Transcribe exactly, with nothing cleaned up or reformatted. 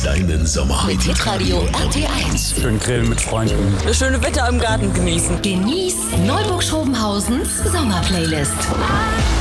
deinen Sommer. Mit Hitradio R T eins. Schön grillen mit Freunden. Das schöne Wetter im Garten genießen. Genieß Neuburg-Schrobenhausens Sommerplaylist.